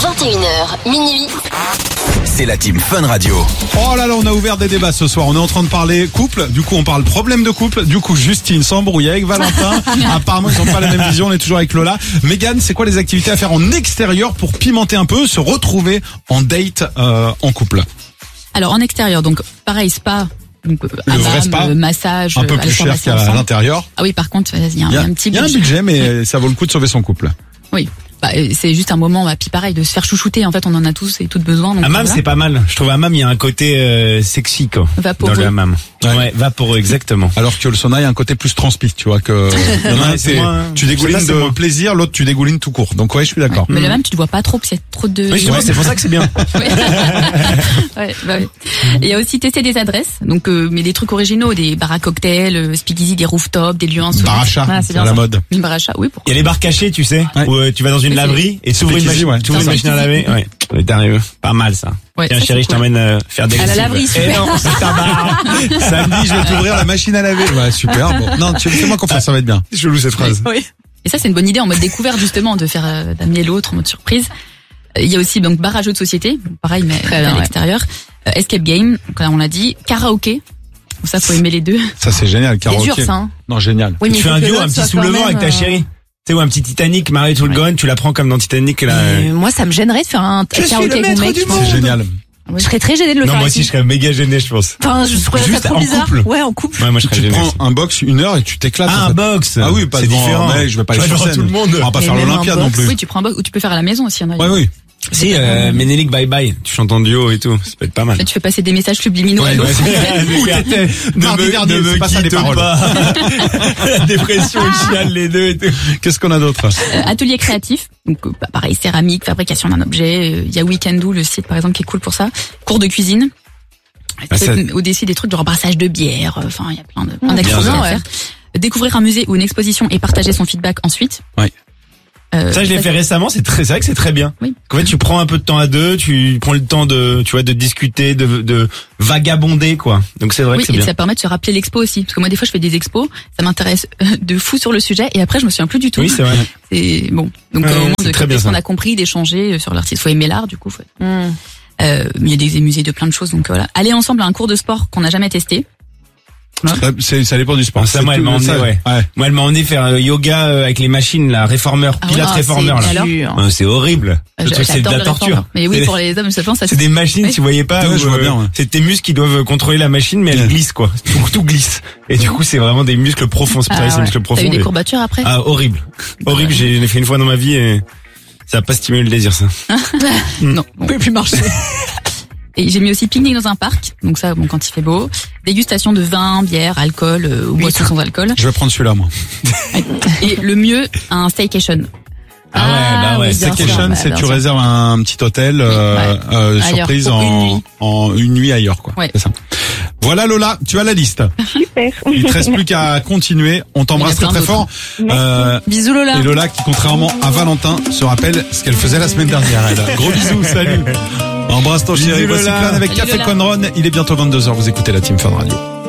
21h, minuit. C'est la team Fun Radio. Oh là là, on a ouvert des débats ce soir. On est en train de parler couple. Du coup, on parle problème de couple. Du coup, Justine s'embrouille avec Valentin. Apparemment, ils n'ont pas la même vision. On est toujours avec Lola. Mégane, c'est quoi les activités à faire en extérieur pour pimenter un peu, se retrouver en date en couple? Alors en extérieur, donc pareil, spa. Donc, le vrai spa, massage, un peu plus cher qu'à l'intérieur. Ah oui, par contre, il y a un petit budget. Il y a un budget, mais ça vaut le coup de sauver son couple. Oui. Bah, c'est juste un moment, puis pareil, de se faire chouchouter. En fait, on en a tous et toutes besoin. Donc hammam, voilà. c'est pas mal. Je trouve hammam, il y a un côté sexy, quoi. Vaporeux. Dans le hammam. Ouais, vaporeux, exactement. Alors que le sauna, il y a un côté plus transpi, tu vois, que tu dégoulines de plaisir, l'autre tu dégoulines tout court. Donc ouais, je suis d'accord. Ouais, mais le hammam, tu le vois pas trop, parce qu'il y a trop de... Oui, c'est pour ça que c'est bien. Ouais, bah oui. Il y a aussi tester des adresses, donc mais des trucs originaux, des bars à cocktails, speakeasy, des rooftops, des lieux insolites. Baracha, c'est à la mode. Une baracha, oui. Il y a les bars cachés, tu sais, où tu vas dans une laverie et tu ouvres une machine à laver. Ouais, t'arrives. Pas mal ça. Ouais, tiens ça, chérie, je t'emmène faire des à la laverie. Eh non, c'est un bar. Samedi, je vais t'ouvrir la machine à laver. Ouais, super. Bon, non, fais-moi confiance, ça va être bien. Je loue cette phrase. Oui. Et ça, c'est une bonne idée en mode découverte justement, de faire d'amener l'autre en mode surprise. Il y a aussi donc bar à jeux de société, pareil mais à l'extérieur. Escape game, donc là on l'a dit. Karaoké. Ça, faut aimer les deux. Ça c'est génial. Karaoké. C'est dur ça. Hein. Non, génial. Oui, tu fais un duo, un petit sous le vent avec ta chérie. Tu sais, ou un petit Titanic, Marie Toulgon, tu la prends comme dans Titanic là. Moi, ça me gênerait de faire un karaoké avec mon mec. C'est génial. Je serais très gênée de le faire. Non, moi aussi, je serais méga gêné, je pense. Enfin, je trouverais ça trop bizarre. Ouais, en couple. Ouais, moi, je serais tu gêné. prends un box 1 heure et tu t'éclates. Ah, un box. Ah oui, pas c'est devant différent. Je vais pas aller sur scène. Tout le monde. On va pas faire l'Olympiade non plus. Oui, tu prends un box ou tu peux faire à la maison aussi. Ouais, oui. Si, Ménélique Bye Bye, tu chantes en duo et tout, ça peut être pas mal. Là, tu fais passer des messages subliminaux. Ouais, ne me pas ça les quitte paroles. pas. La dépression, ils chialent les deux et tout. Qu'est-ce qu'on a d'autre? Atelier créatif, donc pareil, céramique, fabrication d'un objet. Il y a Weekendoo, le site par exemple qui est cool pour ça. Cours de cuisine. Ou des trucs genre brassage de bière. Enfin, il y a plein d'activités à faire. Découvrir un musée ou une exposition et partager son feedback ensuite. Ouais. Ça, je l'ai fait récemment, c'est vrai que c'est très bien. Oui. En fait, tu prends un peu de temps à deux, tu prends le temps de discuter, de vagabonder, quoi. Donc c'est vrai que c'est bien. Et ça permet de se rappeler l'expo aussi. Parce que moi, des fois, je fais des expos, ça m'intéresse de fou sur le sujet, et après, je me souviens plus du tout. Oui, c'est vrai. C'est bon. Donc, au moment de ce qu'on a compris, d'échanger sur l'artiste. Faut aimer l'art, du coup. Il y a des musées de plein de choses, donc voilà. Aller ensemble à un cours de sport qu'on n'a jamais testé. Ça dépend du sport. Ça, moi, elle m'a emmené, Moi, elle m'a emmené faire yoga avec les machines, là, réformeur, pilates réformeur, là. C'est horrible. Le truc, c'est de la torture. Mais oui, pour les hommes, je pense, c'est des machines, tu voyais pas, je vois bien, c'est tes muscles qui doivent contrôler la machine, mais elle glisse, quoi. Tout glisse. Et du coup, c'est vraiment des muscles profonds, c'est des muscles profonds. T'as eu des courbatures après? Ah, horrible. Horrible, j'ai fait une fois dans ma vie et ça a pas stimulé le désir, ça. Non. On peut plus marcher. Et j'ai mis aussi pique-nique dans un parc, donc ça, bon, quand il fait beau. Dégustation de vin, bière, alcool, ou boissons sans alcool. Je vais prendre celui-là, moi. Et le mieux, un staycation. Ah ouais, staycation, c'est tu réserves un petit hôtel, surprise en une nuit ailleurs, quoi. Ouais. C'est ça. Voilà Lola, tu as la liste. Super. Il te reste plus qu'à continuer. On t'embrasse très très fort. Bisous Lola. Et Lola qui, contrairement à Valentin, se rappelle ce qu'elle faisait la semaine dernière. Elle. Gros bisous, salut. Embrasse ton chéri. Voici Clan avec Café Conron. Il est bientôt 22h. Vous écoutez la Team Fun Radio.